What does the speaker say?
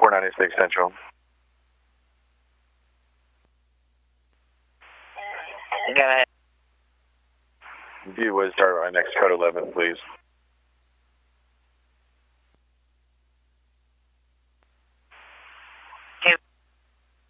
496 Central. Go ahead. View was start our next code 11, please.